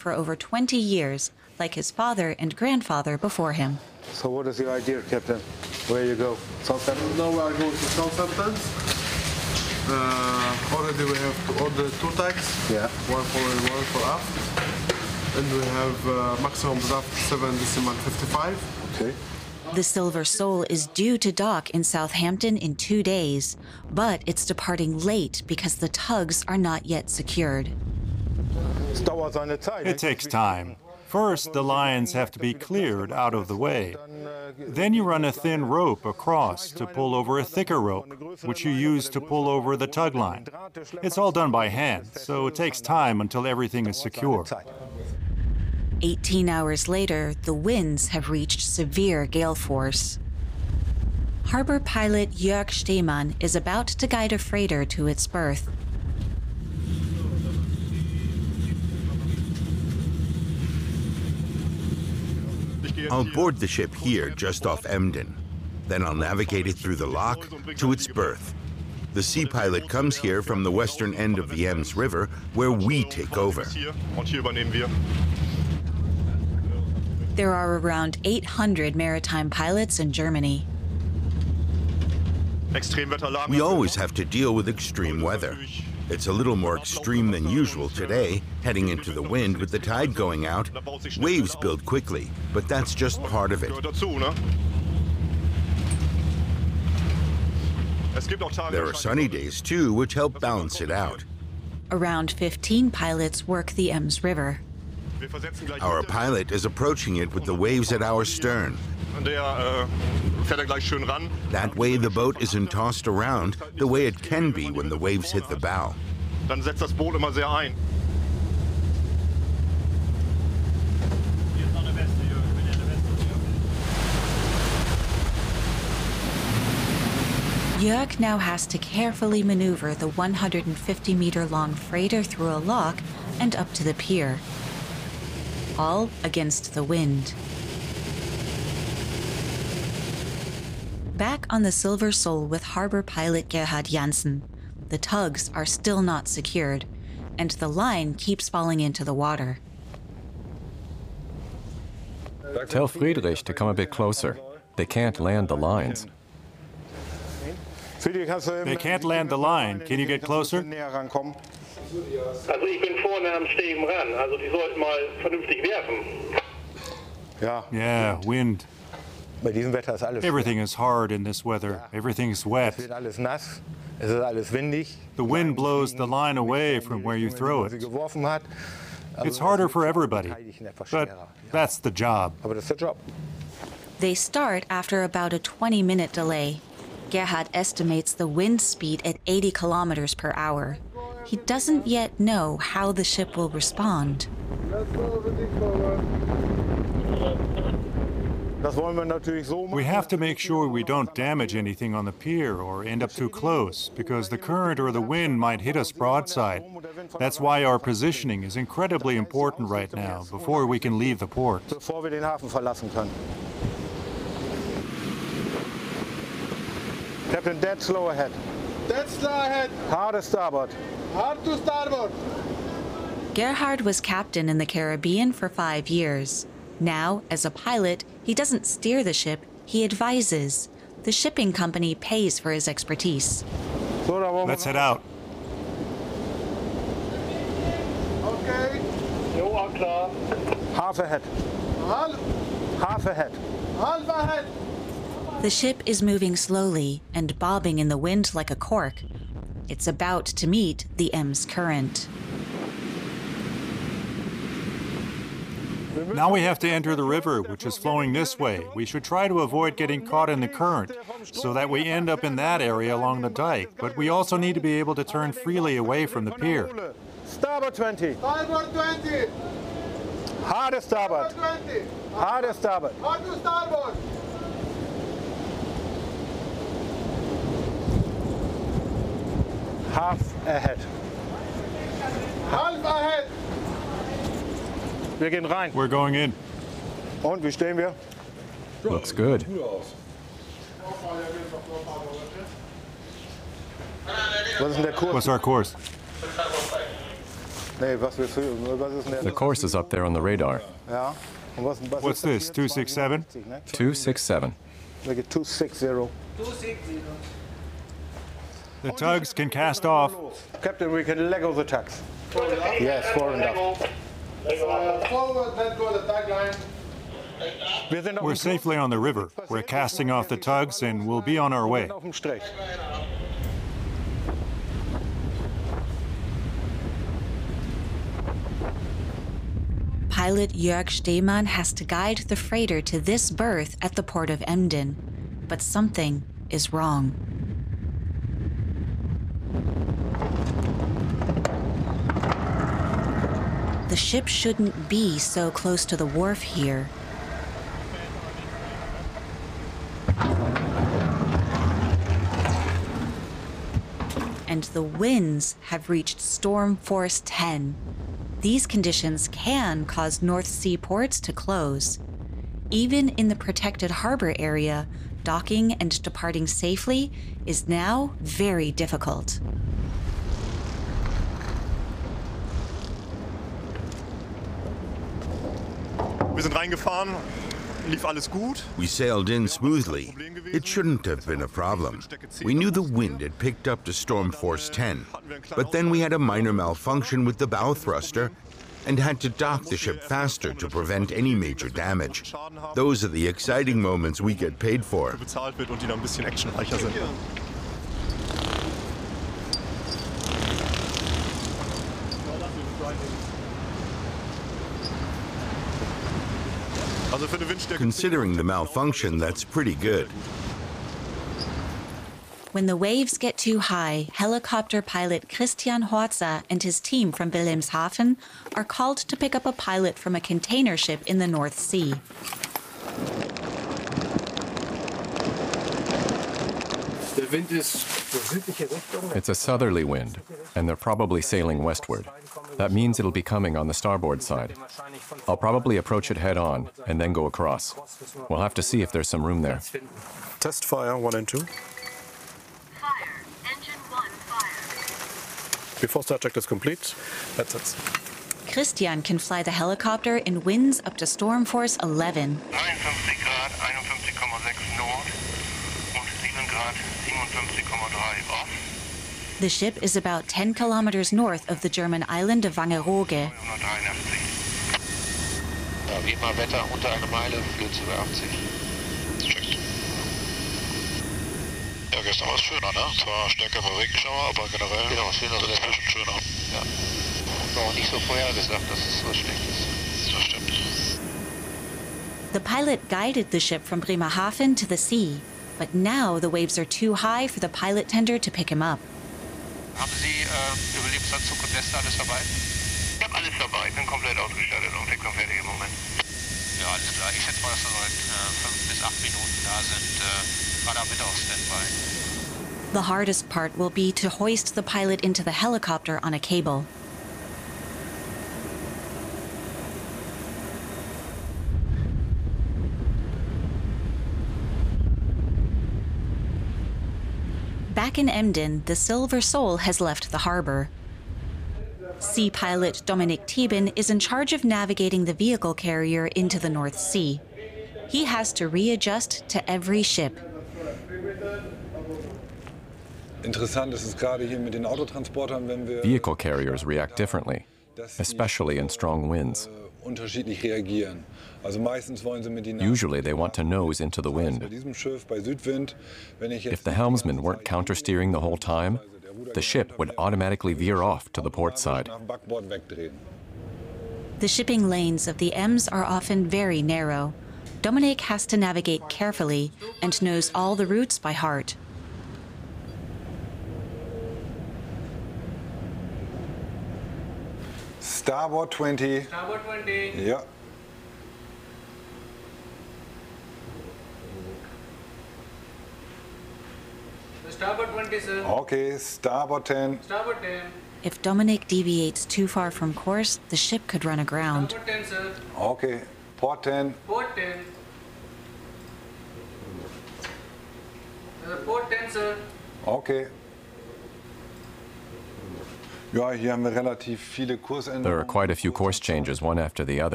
for over 20 years, like his father and grandfather before him. So what is your idea, Captain? Where you go? Southampton? Now we are going to Southampton. Already we have all the two tanks. Yeah. One for in, one for aft. And we have maximum draft 7.55. Okay. The Silver Soul is due to dock in Southampton in 2 days, but it's departing late because the tugs are not yet secured. It takes time. First, the lines have to be cleared out of the way. Then you run a thin rope across to pull over a thicker rope, which you use to pull over the tug line. It's all done by hand, so it takes time until everything is secure. 18 hours later, the winds have reached severe gale force. Harbor pilot Jörg Stehmann is about to guide a freighter to its berth. I'll board the ship here just off Emden. Then I'll navigate it through the lock to its berth. The sea pilot comes here from the western end of the Ems River, where we take over. There are around 800 maritime pilots in Germany. We always have to deal with extreme weather. It's a little more extreme than usual today, heading into the wind with the tide going out. Waves build quickly, but that's just part of it. There are sunny days too, which help balance it out. Around 15 pilots work the Ems River. Our pilot is approaching it with the waves at our stern. That way the boat isn't tossed around the way it can be when the waves hit the bow. Jörg now has to carefully maneuver the 150-meter-long freighter through a lock and up to the pier, all against the wind. Back on the Silver Soul with harbor pilot Gerhard Janssen, the tugs are still not secured, and the line keeps falling into the water. Tell Friedrich to come a bit closer. They can't land the lines. They can't land the line. Can you get closer? Also ich bin vorne am Stegen ran, also die sollten mal vernünftig werfen. Yeah, wind. Everything is hard in this weather. Everything is wet. The wind blows the line away from where you throw it. It's harder for everybody, but that's the job. They start after about a 20-minute delay. Gerhard estimates the wind speed at 80 kilometers per hour. He doesn't yet know how the ship will respond. We have to make sure we don't damage anything on the pier or end up too close, because the current or the wind might hit us broadside. That's why our positioning is incredibly important right now, before we can leave the port. Captain, dead slow ahead. Dead slow ahead. Hard to starboard. Hard to starboard. Gerhard was captain in the Caribbean for 5 years. Now, as a pilot, he doesn't steer the ship, he advises. The shipping company pays for his expertise. Let's head out. Okay. Jo, auch klar. Half ahead. Half ahead. Half ahead. The ship is moving slowly and bobbing in the wind like a cork. It's about to meet the Ems current. Now we have to enter the river, which is flowing this way. We should try to avoid getting caught in the current, so that we end up in that area along the dike. But we also need to be able to turn freely away from the pier. Starboard 20. Starboard 20. Hard to starboard. 20. Hard to starboard. Hard to starboard. Half ahead. Half ahead. Wir gehen rein. We're going in. Und, wie stehen wir? Looks good. Was ist denn der Kurs? What's our course? The course is up there on the radar. What's this, 267? 267. 260. The tugs can cast off. Captain, we can let go the tugs. Yes, far enough. Forward, let go the tag line. We're safely on the river. We're casting off the tugs and we'll be on our way. Auf dem Strich. Pilot Jörg Stehmann has to guide the freighter to this berth at the port of Emden. But something is wrong. The ship shouldn't be so close to the wharf here. And the winds have reached storm force 10. These conditions can cause North Sea ports to close. Even in the protected harbor area, docking and departing safely is now very difficult. Wir sind reingefahren, lief alles gut. We sailed in smoothly. It shouldn't have been a problem. We knew the wind had picked up to storm force 10, but then we had a minor malfunction with the bow thruster and had to dock the ship faster to prevent any major damage. Those are the exciting moments we get paid for. Bezahlt wird und die noch ein bisschen actionreicher sind. Considering the malfunction, that's pretty good. When the waves get too high, helicopter pilot Christian Horza and his team from Wilhelmshaven are called to pick up a pilot from a container ship in the North Sea. It's a southerly wind, and they're probably sailing westward. That means it'll be coming on the starboard side. I'll probably approach it head on and then go across. We'll have to see if there's some room there. Test fire 1 and 2. Fire. Engine 1 fire. Before start check is complete. That's it. Christian can fly the helicopter in winds up to storm force 11. 53 Grad, 51,6 Nord und 7 Grad, 57,3 off. The ship is about 10 kilometers north of the German island of Wangerooge. 183. Ja, wie immer Wetter unter einer Meile, Flöze über 80. Checkt. Ja, gestern war es schöner, ne? Zwar stärkerer Regenschauer, aber generell genau, schöner, so dazwischen schöner. Ja. War auch nicht so vorhergesagt, dass es so schlecht ist. Das stimmt. The pilot guided the ship from Bremerhaven to the sea, but now the waves are too high for the pilot tender to pick him up. Haben Sie Überlebensanzug und Weste alles dabei? Ich habe alles dabei, bin komplett ausgestattet und fix und fertig im Moment. Ja, alles klar. Ich schätze mal, dass wir so in 5 bis 8 Minuten da sind. Radar bitte auf Standby. The hardest part will be to hoist the pilot into the helicopter on a cable. Back in Emden, the Silver Soul has left the harbor. Sea pilot Dominik Thieben is in charge of navigating the vehicle carrier into the North Sea. He has to readjust to every ship. Interessant ist es gerade hier mit den Autotransportern, wenn wir Vehicle carriers react differently, especially in strong winds. unterschiedlich reagieren. Also meistens wollen sie mit den Usually they want to nose into the Bei wind. diesem Schiff bei Südwind, wenn ich jetzt If the helmsman weren't countersteering the whole time, the ship would automatically veer off to the port side. nach dem Backbord wegdrehen. The shipping lanes of the Ems are often very narrow. Dominik has to navigate carefully and knows all the routes by heart. Starboard 20. Starboard 20. Ja. Starboard 20, sir. Okay, Starboard 10. Starboard 10. If Dominik deviates too far from course, the ship could run aground. Starboard 10, sir. Okay, Port 10. Port 10. Port 10, sir. Okay. Ja, hier haben wir relativ viele There are Kursänderungen. quite a few course changes, one after the other.